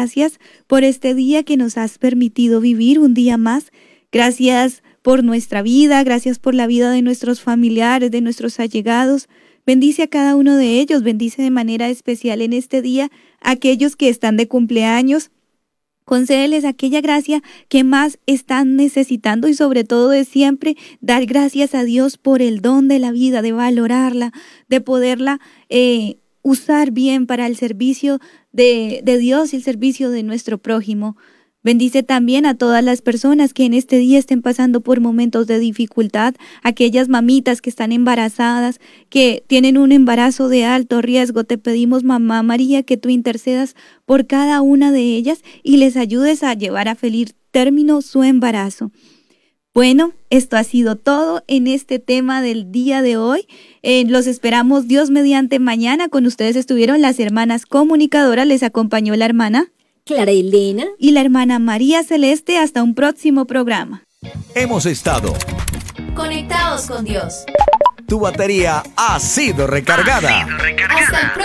gracias por este día que nos has permitido vivir un día más. Gracias por nuestra vida, gracias por la vida de nuestros familiares, de nuestros allegados. Bendice a cada uno de ellos, bendice de manera especial en este día a aquellos que están de cumpleaños. Concédeles aquella gracia que más están necesitando y sobre todo de siempre dar gracias a Dios por el don de la vida, de valorarla, de poderla usar bien para el servicio de Dios y el servicio de nuestro prójimo. Bendice también a todas las personas que en este día estén pasando por momentos de dificultad, aquellas mamitas que están embarazadas, que tienen un embarazo de alto riesgo. Te pedimos, Mamá María, que tú intercedas por cada una de ellas y les ayudes a llevar a feliz término su embarazo. Bueno, esto ha sido todo en este tema del día de hoy. Los esperamos Dios mediante mañana. Con ustedes estuvieron las hermanas comunicadoras, les acompañó la hermana Clara Elena y la hermana María Celeste. Hasta un próximo programa. Hemos estado conectados con Dios. Tu batería ha sido recargada. Hasta el próximo